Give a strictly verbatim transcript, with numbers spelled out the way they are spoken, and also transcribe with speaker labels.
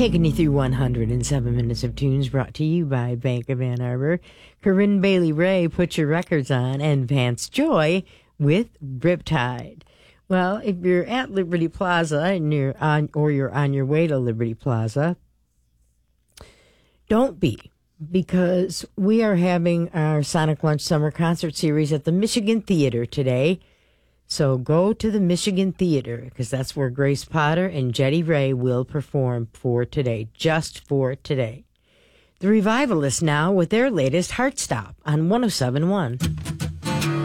Speaker 1: Taking you through one hundred seven minutes of tunes brought to you by Bank of Ann Arbor. Corinne Bailey Ray, Put Your Records On, and Vance Joy with Riptide. Well, if you're at Liberty Plaza and you're on, or you're on your way to Liberty Plaza, don't be, because we are having our Sonic Lunch Summer Concert Series at the Michigan Theater today. So go to the Michigan Theater, because that's where Grace Potter and Jetty Ray will perform for today, just for today. The Revivalists now with their latest Heartstop on one oh seven point one.